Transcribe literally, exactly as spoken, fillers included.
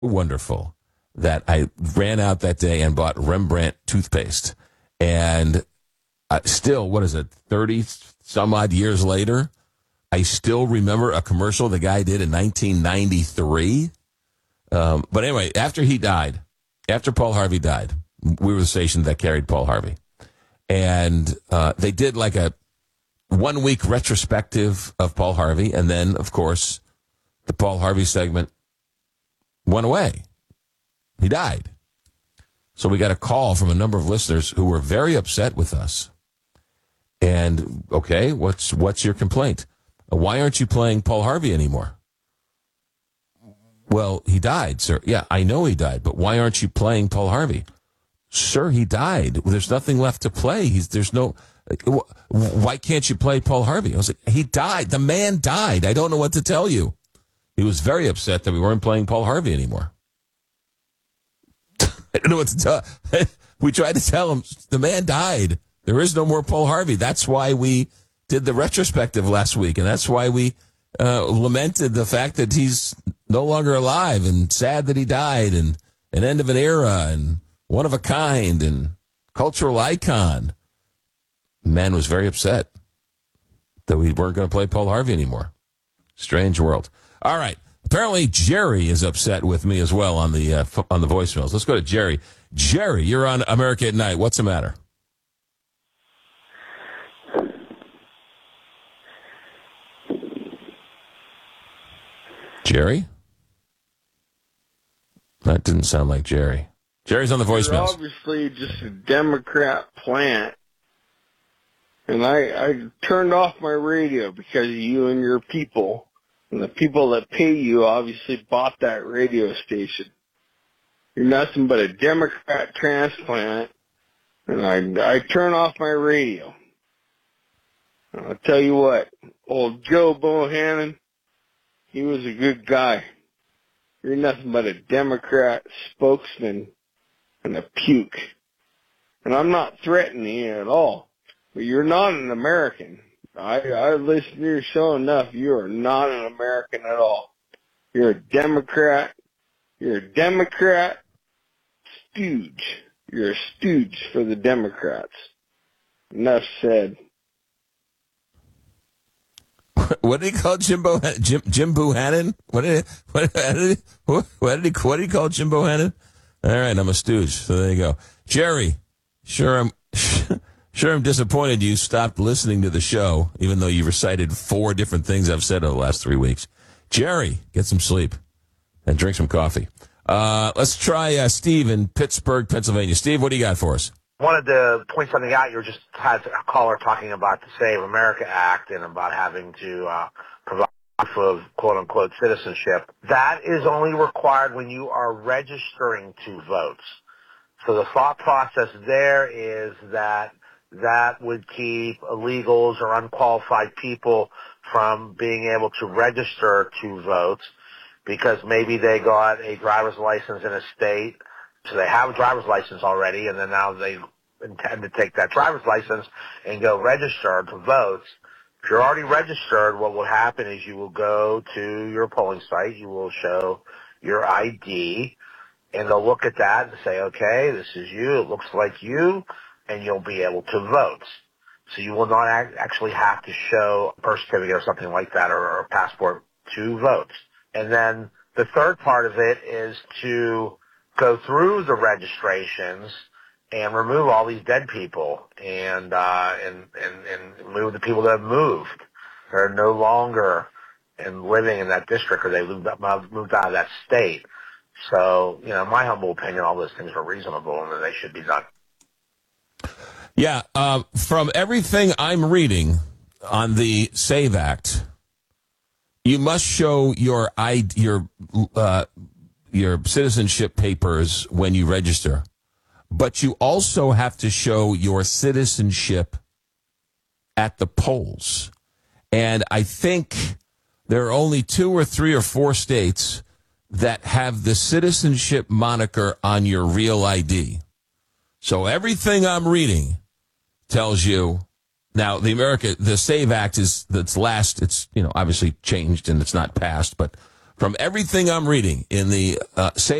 wonderful that I ran out that day and bought Rembrandt toothpaste. And uh, still, what is it, thirty some odd years later, I still remember a commercial the guy did in nineteen ninety-three. Um, but anyway, after he died, after Paul Harvey died, we were the station that carried Paul Harvey. And uh, they did like a one-week retrospective of Paul Harvey. And then, of course, the Paul Harvey segment went away. He died. So we got a call from a number of listeners who were very upset with us. And, okay, what's what's your complaint? Why aren't you playing Paul Harvey anymore? Well, he died, sir. Yeah, I know he died, but why aren't you playing Paul Harvey? Sir, he died. There's nothing left to play. He's there's no. Why can't you play Paul Harvey? I was like, he died. The man died. I don't know what to tell you. He was very upset that we weren't playing Paul Harvey anymore. I don't know what to tell. We tried to tell him the man died. There is no more Paul Harvey. That's why we did the retrospective last week, and that's why we uh, lamented the fact that he's no longer alive, and sad that he died, and an end of an era, and one of a kind, and cultural icon. Man was very upset that we weren't going to play Paul Harvey anymore. Strange world. All right. Apparently, Jerry is upset with me as well on the uh, on the voicemails. Let's go to Jerry. Jerry, you're on America at Night. What's the matter? Jerry? That didn't sound like Jerry. Jerry's on the voicemails. You're obviously just a Democrat plant. And I, I turned off my radio because of you and your people. And the people that pay you obviously bought that radio station. You're nothing but a Democrat transplant. And I, I turn off my radio. And I'll tell you what, old Joe Bohannon, he was a good guy. You're nothing but a Democrat spokesman and a puke. And I'm not threatening you at all. But you're not an American. I, I listen to your show enough. You are not an American at all. You're a Democrat. You're a Democrat stooge. You're a stooge for the Democrats. Enough said. What did he call Jimbo Jim Jim Bohannon? What did what, what did he what, what did he what did he call Jim Bohannon? All right, I'm a stooge. So there you go, Jerry. Sure, I'm sure I'm disappointed you stopped listening to the show, even though you recited four different things I've said over the last three weeks. Jerry, get some sleep and drink some coffee. Uh, let's try uh, Steve in Pittsburgh, Pennsylvania. Steve, what do you got for us? Wanted to point something out. You just had a caller talking about the Save America Act and about having to uh, provide proof of quote-unquote citizenship. That is only required when you are registering to vote. So the thought process there is that that would keep illegals or unqualified people from being able to register to vote because maybe they got a driver's license in a state. So they have a driver's license already, and then now they intend to take that driver's license and go register to vote. If you're already registered, what will happen is you will go to your polling site, you will show your I D, and they'll look at that and say, okay, this is you, it looks like you, and you'll be able to vote. So you will not act, actually have to show a birth certificate or something like that or, or a passport to vote. And then the third part of it is to go through the registrations and remove all these dead people and uh, and, and and move the people that have moved. They're no longer in living in that district, or they moved out, moved out of that state. So, you know, in my humble opinion, all those things are reasonable and that they should be done. Yeah, uh, from everything I'm reading on the SAVE Act, you must show your I D, your uh, your citizenship papers when you register, but you also have to show your citizenship at the polls. And I think there are only two or three or four states that have the citizenship moniker on your real I D. So everything I'm reading tells you. Now, the America, the SAVE Act is that's last. It's, you know, obviously changed and it's not passed, but from everything I'm reading in the uh,